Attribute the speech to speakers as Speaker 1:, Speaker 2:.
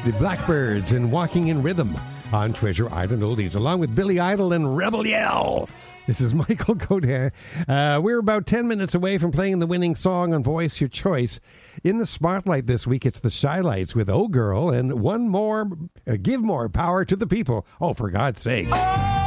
Speaker 1: The Blackbirds and Walking in Rhythm on Treasure Island Oldies, along with Billy Idol and Rebel Yell. This is Michael Godin. We're about 10 minutes away from playing the winning song on Voice Your Choice. In the spotlight this week, it's the Shy-Lights with Oh Girl and one more, Give More Power to the People. Oh, for God's sake.
Speaker 2: Oh!